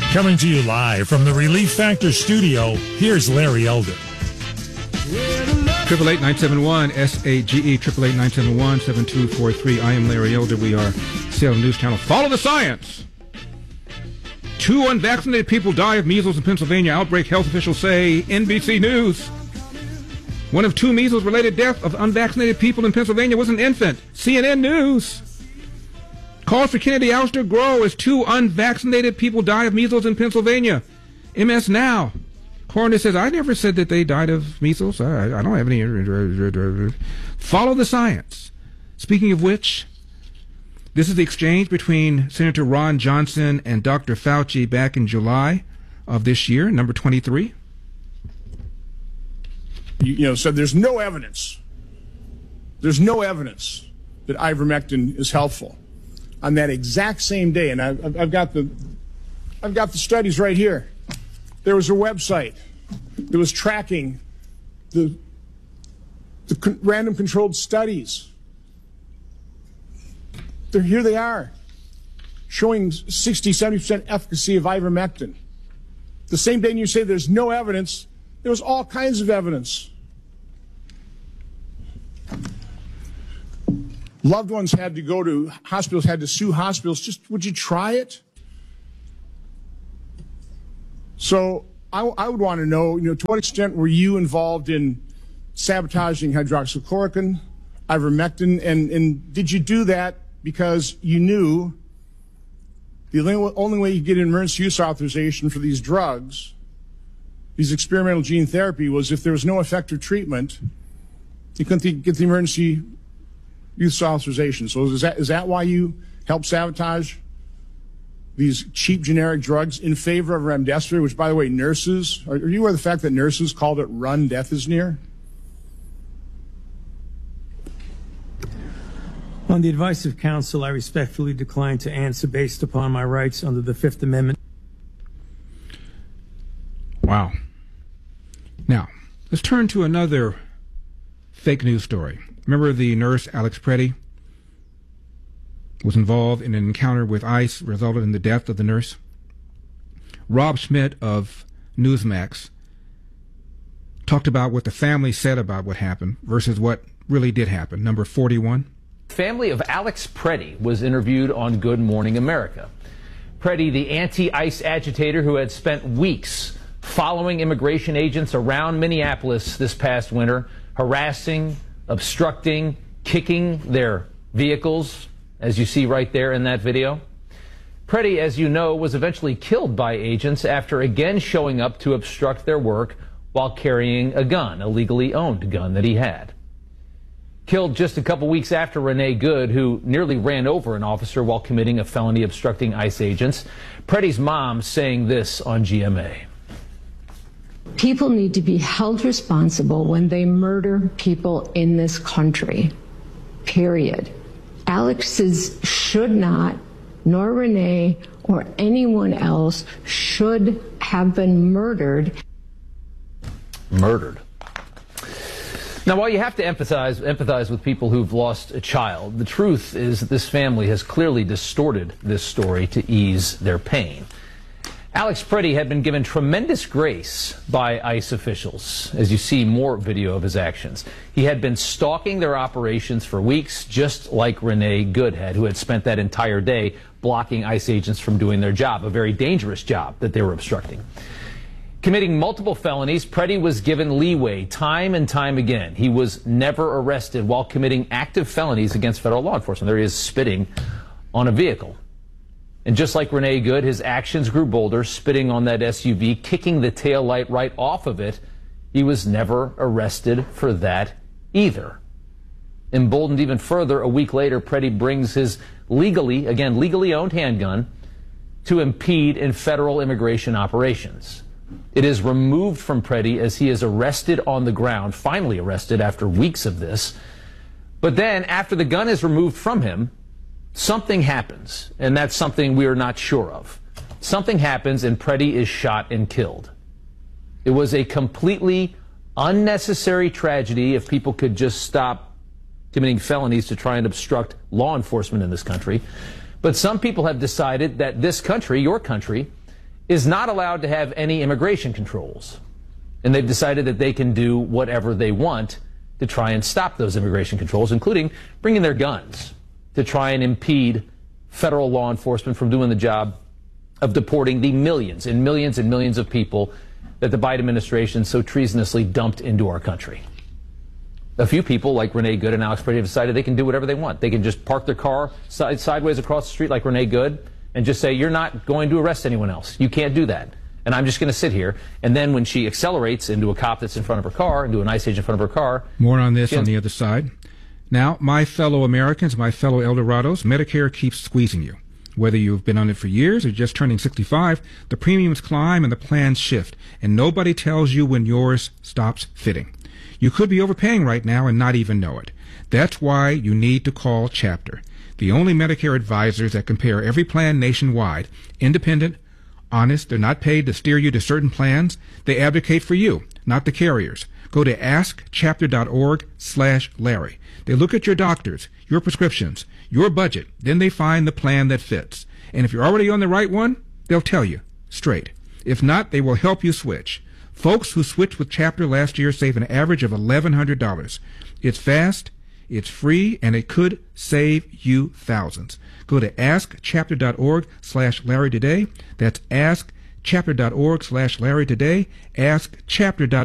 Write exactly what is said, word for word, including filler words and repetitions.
Coming to you live from the Relief Factor studio, here's Larry Elder. Triple eight nine seven one S A G E triple eight nine seven one seven two four three. I am Larry Elder. We are Salem News Channel. Follow the science. Two unvaccinated people die of measles in Pennsylvania. Outbreak, health officials say. N B C News. One of two measles-related deaths of unvaccinated people in Pennsylvania was an infant. C N N News. Calls for Kennedy ouster grow as two unvaccinated people die of measles in Pennsylvania. M S Now. Coroner says, I never said that they died of measles. I, I don't have any. Follow the science. Speaking of which, this is the exchange between Senator Ron Johnson and Doctor Fauci back in July of this year, number twenty-three. You, you know, said there's no evidence. There's no evidence that ivermectin is helpful. On that exact same day, and I've, I've got the, I've got the studies right here. There was a website that was tracking the, the con- random controlled studies. They're, here they are, showing sixty, seventy percent efficacy of ivermectin. The same day you say there's no evidence, there was all kinds of evidence. Loved ones had to go to hospitals, had to sue hospitals. Just, would you try it? So I, I would want to know, you know, to what extent were you involved in sabotaging hydroxychloroquine, ivermectin, and, and did you do that because you knew the only, only way you get an emergency use authorization for these drugs, these experimental gene therapy, was if there was no effective treatment, you couldn't get the emergency use authorization. So is that is that why you helped sabotage these cheap generic drugs in favor of remdesivir, which, by the way, nurses, are, are you aware of the fact that nurses called it run, death is near? On the advice of counsel, I respectfully decline to answer based upon my rights under the Fifth Amendment. Wow. Now, let's turn to another fake news story. Remember the nurse, Alex Preddy, was involved in an encounter with ICE, resulted in the death of the nurse? Rob Schmidt of Newsmax talked about what the family said about what happened versus what really did happen. Number forty-one. Family of Alex Preddy was interviewed on Good Morning America. Preddy, the anti-ICE agitator who had spent weeks following immigration agents around Minneapolis this past winter, harassing, obstructing, kicking their vehicles, as you see right there in that video. Preddy, as you know, was eventually killed by agents after again showing up to obstruct their work while carrying a gun, a legally owned gun that he had. Killed just a couple weeks after Renee Good, who nearly ran over an officer while committing a felony obstructing ICE agents. Preddy's mom saying this on G M A. People need to be held responsible when they murder people in this country, period. Alex's should not, nor Renee or anyone else should have been murdered. Murdered. Now, while you have to empathize, empathize with people who've lost a child, the truth is that this family has clearly distorted this story to ease their pain. Alex Preddy had been given tremendous grace by ICE officials, as you see more video of his actions. He had been stalking their operations for weeks, just like Renee Good had, who had spent that entire day blocking ICE agents from doing their job, a very dangerous job that they were obstructing. Committing multiple felonies, Preddy was given leeway time and time again. He was never arrested while committing active felonies against federal law enforcement. There he is spitting on a vehicle. And just like Renee Good, his actions grew bolder, spitting on that S U V, kicking the taillight right off of it. He was never arrested for that either. Emboldened even further, a week later, Preddy brings his legally, again, legally owned handgun to impede in federal immigration operations. It is removed from Preddy as he is arrested on the ground, finally arrested after weeks of this. But then, after the gun is removed from him, something happens, and that's something we are not sure of. Something happens, and Preddy is shot and killed. It was a completely unnecessary tragedy if people could just stop committing felonies to try and obstruct law enforcement in this country. But some people have decided that this country, your country, is not allowed to have any immigration controls. And they've decided that they can do whatever they want to try and stop those immigration controls, including bringing their guns to try and impede federal law enforcement from doing the job of deporting the millions and millions and millions of people that the Biden administration so treasonously dumped into our country. A few people like Renee Good and Alex Brady have decided they can do whatever they want. They can just park their car side, sideways across the street like Renee Good and just say, you're not going to arrest anyone else. You can't do that. And I'm just going to sit here. And then when she accelerates into a cop that's in front of her car, into an ICE agent in front of her car. More on this she on the other side. Now, my fellow Americans, my fellow Eldorados, Medicare keeps squeezing you. Whether you've been on it for years or just turning sixty-five, the premiums climb and the plans shift, and nobody tells you when yours stops fitting. You could be overpaying right now and not even know it. That's why you need to call Chapter, the only Medicare advisors that compare every plan nationwide, independent, honest. They're not paid to steer you to certain plans. They advocate for you, not the carriers. Go to askchapter.org slash Larry. They look at your doctors, your prescriptions, your budget. Then they find the plan that fits. And if you're already on the right one, they'll tell you straight. If not, they will help you switch. Folks who switched with Chapter last year save an average of eleven hundred dollars. It's fast, it's free, and it could save you thousands. Go to askchapter.org slash Larry today. That's askchapter.org slash Larry today. askchapter.org